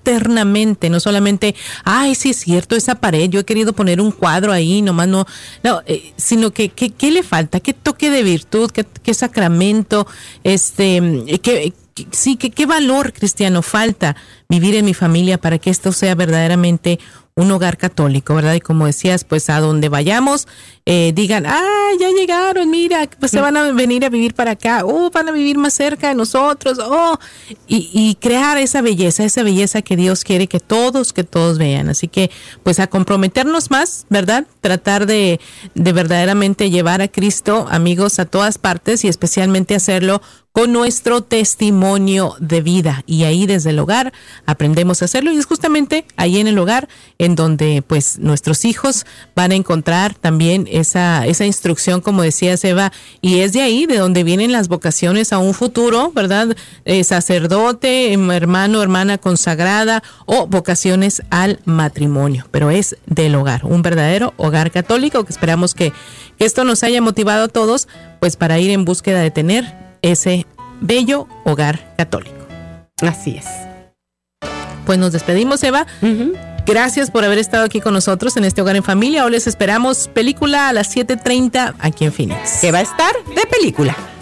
internamente, no solamente, ay, sí es cierto, esa pared, yo he querido poner un cuadro ahí, nomás no, sino que ¿qué le falta? ¿Qué toque de virtud? ¿Qué sacramento? ¿Qué valor cristiano falta vivir en mi familia para que esto sea verdaderamente un hogar católico, ¿verdad? Y como decías, pues a donde vayamos, digan, ya llegaron, mira, pues se van a venir a vivir para acá, van a vivir más cerca de nosotros, y crear esa belleza que Dios quiere que todos vean. Así que, pues a comprometernos más, ¿verdad? Tratar de verdaderamente llevar a Cristo, amigos, a todas partes y especialmente hacerlo con nuestro testimonio de vida. Y ahí desde el hogar aprendemos a hacerlo, y es justamente ahí en el hogar en donde pues nuestros hijos van a encontrar también esa instrucción, como decía Eva, y es de ahí de donde vienen las vocaciones a un futuro, ¿verdad? Sacerdote, hermano, hermana consagrada, o vocaciones al matrimonio, pero es del hogar, un verdadero hogar católico, que esperamos que esto nos haya motivado a todos pues para ir en búsqueda de tener ese bello hogar católico. Así es. Pues nos despedimos, Eva. Uh-huh. Gracias por haber estado aquí con nosotros en este Hogar en Familia. Hoy les esperamos película a las 7:30 aquí en Phoenix. Que va a estar de película.